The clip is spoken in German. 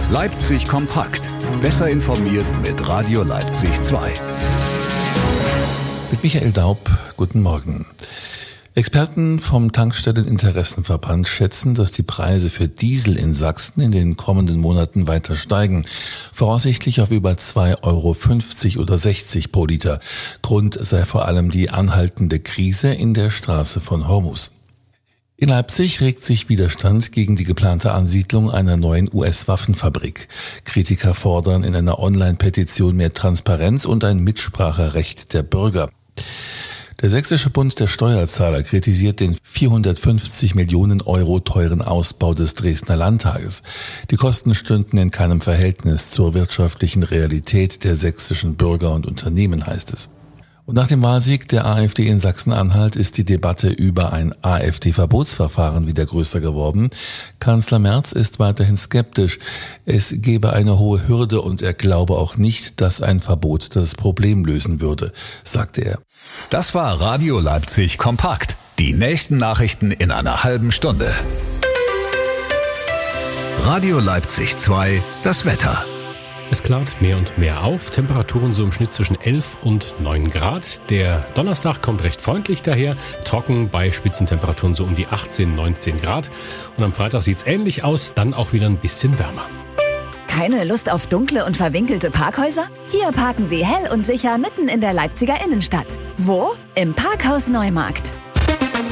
Leipzig kompakt. Besser informiert mit Radio Leipzig 2. Mit Michael Daub, guten Morgen. Experten vom Tankstelleninteressenverband schätzen, dass die Preise für Diesel in Sachsen in den kommenden Monaten weiter steigen. Voraussichtlich auf über 2,50 € oder 60 pro Liter. Grund sei vor allem die anhaltende Krise in der Straße von Hormuz. In Leipzig regt sich Widerstand gegen die geplante Ansiedlung einer neuen US-Waffenfabrik. Kritiker fordern in einer Online-Petition mehr Transparenz und ein Mitspracherecht der Bürger. Der Sächsische Bund der Steuerzahler kritisiert den 450 Millionen € teuren Ausbau des Dresdner Landtages. Die Kosten stünden in keinem Verhältnis zur wirtschaftlichen Realität der sächsischen Bürger und Unternehmen, heißt es. Und nach dem Wahlsieg der AfD in Sachsen-Anhalt ist die Debatte über ein AfD-Verbotsverfahren wieder größer geworden. Kanzler Merz ist weiterhin skeptisch. Es gebe eine hohe Hürde und er glaube auch nicht, dass ein Verbot das Problem lösen würde, sagte er. Das war Radio Leipzig kompakt. Die nächsten Nachrichten in einer halben Stunde. Radio Leipzig 2, das Wetter. Es klart mehr und mehr auf. Temperaturen so im Schnitt zwischen 11 und 9 Grad. Der Donnerstag kommt recht freundlich daher. Trocken bei Spitzentemperaturen so um die 18, 19 Grad. Und am Freitag sieht's ähnlich aus, dann auch wieder ein bisschen wärmer. Keine Lust auf dunkle und verwinkelte Parkhäuser? Hier parken Sie hell und sicher mitten in der Leipziger Innenstadt. Wo? Im Parkhaus Neumarkt.